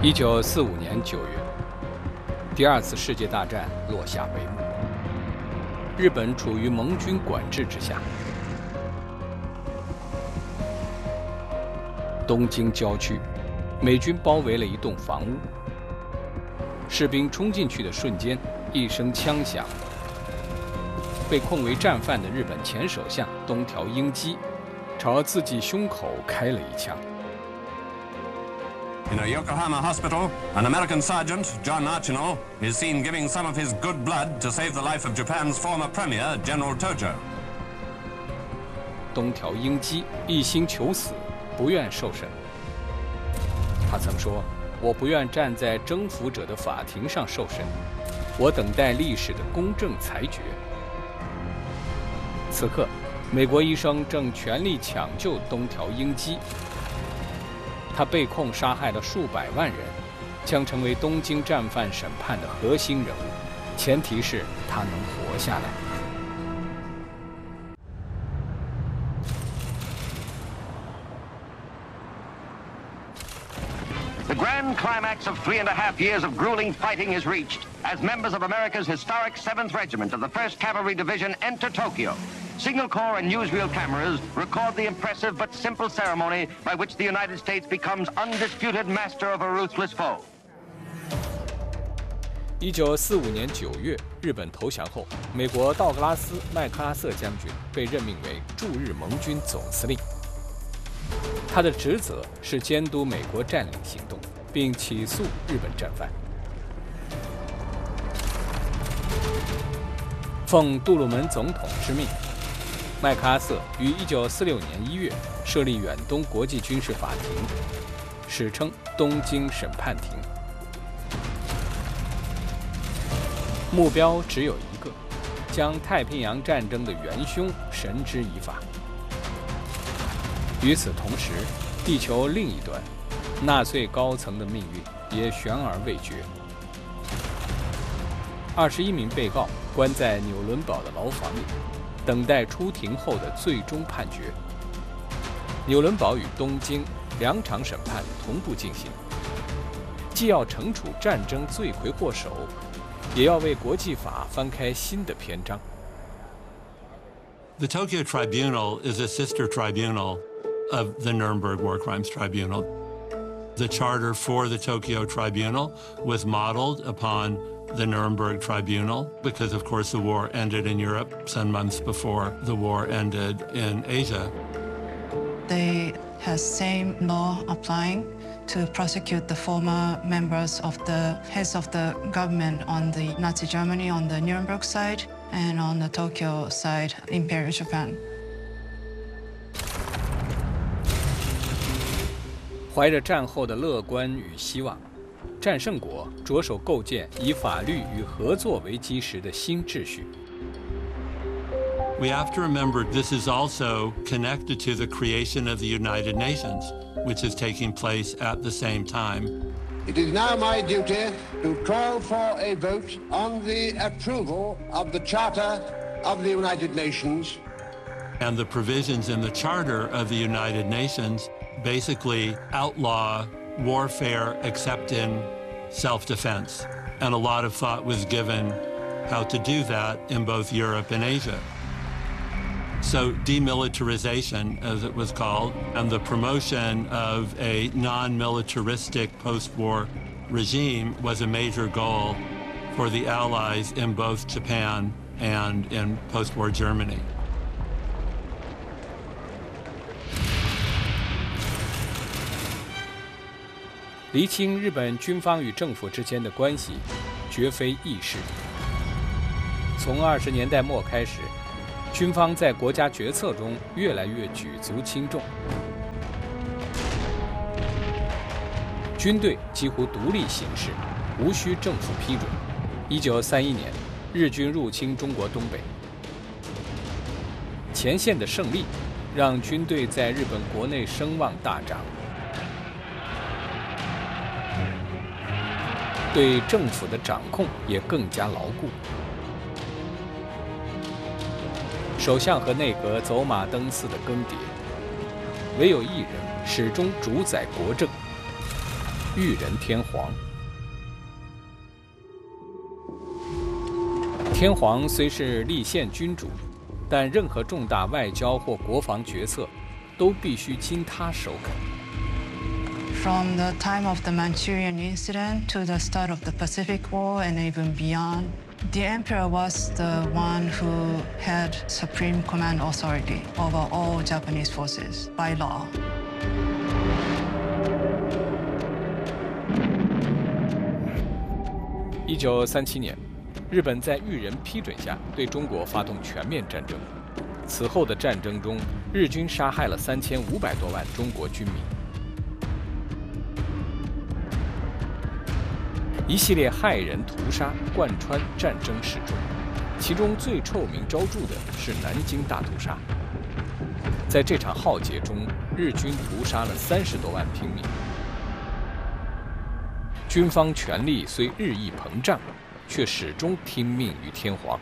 1945年9月，第二次世界大战落下帷幕，日本处于盟军管制之下。东京郊区，美军包围了一栋房屋，士兵冲进去的瞬间，一声枪响，被控为战犯的日本前首相东条英机朝自己胸口开了一枪。 In a Yokohama hospital, an American sergeant, John Archino, is seen giving some of his good blood to save the life of Japan's former premier, General Tojo. 东条英机一心求死，不愿受审。他曾说：“我不愿站在征服者的法庭上受审，我等待历史的公正裁决。”此刻，美国医生正全力抢救东条英机。他被控杀害了数百万人，将成为东京战犯审判的核心人物，前提是他能活下来。 The grand climax of 3.5 years of grueling fighting is reached as members of America's historic 7th Regiment of the 1st Cavalry Division enter Tokyo. Signal Corps and newsreel cameras record the impressive but simple ceremony by which the United States becomes undisputed master of a ruthless foe. 1945年9月，日本投降后，美国道格拉斯·麦克阿瑟将军被任命为驻日盟军总司令。他的职责是监督美国占领行动，并起诉日本战犯。奉杜鲁门总统之命，麦克阿瑟于1946年1月设立远东国际军事法庭，史称东京审判庭。目标只有一个，将太平洋战争的元凶绳之以法。与此同时，地球另一端，纳粹高层的命运也悬而未决。21名被告关在纽伦堡的牢房里，等待出庭后的最终判决。纽伦堡与东京2场审判同步进行，既要惩处战争罪魁祸首，也要为国际法翻开新的篇章。 The Tokyo Tribunal is a sister tribunal of the Nuremberg War Crimes Tribunal. The charter for the Tokyo Tribunal was modeled upon the Nuremberg Tribunal because, of course, the war ended in Europe some months before the war ended in Asia. They have same law applying to prosecute the former members of the heads of the government on the Nazi Germany on the Nuremberg side and on the Tokyo side, Imperial Japan. 怀着战后的乐观与希望，战胜国着手构建以法律与合作为基石的新秩序。 We have to remember this is also connected to the creation of the United Nations, which is taking place at the same time. It is now my duty to call for a vote on the approval of the Charter of the United Nations. And the provisions in the Charter of the United Nations basically outlaw warfare except in self-defense. And a lot of thought was given how to do that in both Europe and Asia. So demilitarization, as it was called, and the promotion of a non-militaristic post-war regime was a major goal for the Allies in both Japan and in post-war Germany. 厘清日本军方与政府之间的关系，绝非易事。从20年代末开始，军方在国家决策中越来越举足轻重，军队几乎独立行事，无需政府批准。1931年，日军入侵中国东北，前线的胜利让军队在日本国内声望大涨。对政府的掌控也更加牢固。首相和内阁走马灯似的更迭，唯有一人始终主宰国政。 裕仁天皇。天皇虽是立宪君主，但任何重大外交或国防决策都必须经他首肯。 From the time of the Manchurian incident to the start of the Pacific War and even beyond, the emperor was the one who had supreme command authority over all Japanese forces by law. 1937年，日本在裕仁批准下对中国发动全面战争。此后的战争中，日军杀害了3500多万中国军民。一系列害人屠杀贯穿战争史中，其中最臭名昭著的是南京大屠杀。在这场浩劫中，日军屠杀了30多万平民。军方权力虽日益膨胀，却始终听命于天皇。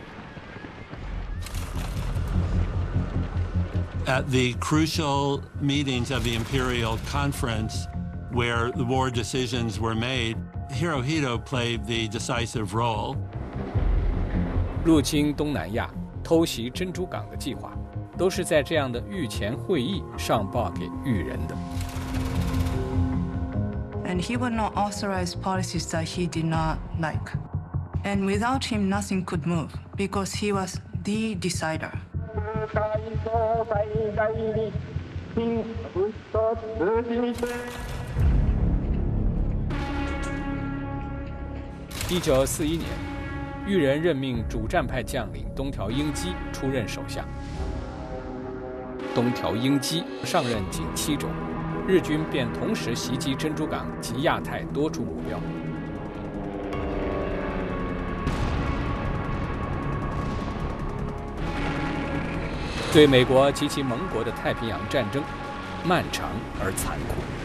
At the crucial meetings of the Imperial Conference, where the war decisions were made, Hirohito played the decisive role. 入侵东南亚、偷袭珍珠港的计划，都是在这样的御前会议上报给裕仁的。 And he would not authorize policies that he did not like. And without him, nothing could move because he was the decider. 1941年，裕仁任命主战派将领东条英机出任首相。东条英机上任仅7周，日军便同时袭击珍珠港及亚太多处目标。对美国及其盟国的太平洋战争，漫长而残酷。